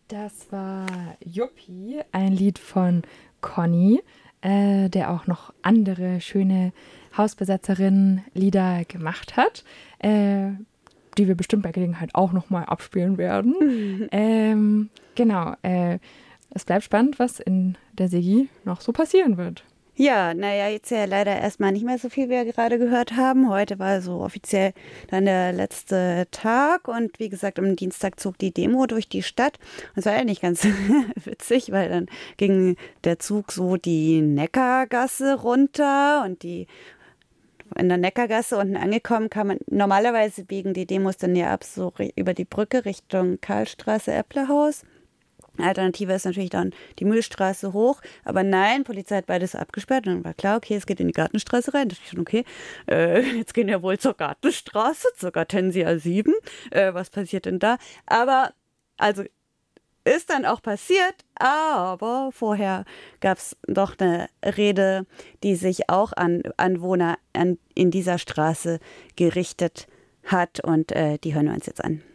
Das war Juppie, ein Lied von Conny, der auch noch andere schöne Hausbesetzerinnen-Lieder gemacht hat, die wir bestimmt bei Gelegenheit auch nochmal abspielen werden. Genau, es bleibt spannend, was in der Sigi noch so passieren wird. Ja, naja, jetzt ja leider erstmal nicht mehr so viel, wie wir gerade gehört haben. Heute war so offiziell dann der letzte Tag und wie gesagt, am Dienstag zog die Demo durch die Stadt. Und es war eigentlich ganz witzig, weil dann ging der Zug so die Neckargasse runter und in der Neckargasse unten angekommen, kann man normalerweise biegen die Demos dann ja ab so über die Brücke Richtung Karlstraße, Äpplerhaus. Alternative ist natürlich dann die Mühlstraße hoch. Aber nein, Polizei hat beides abgesperrt. Und dann war klar, okay, es geht in die Gartenstraße rein. Da dachte ich schon, okay, jetzt gehen wir wohl zur Gartenstraße, zur Gartensia 7. Was passiert denn da? Aber, also, ist dann auch passiert. Aber vorher gab es doch eine Rede, die sich auch an Anwohner in dieser Straße gerichtet hat. Und die hören wir uns jetzt an.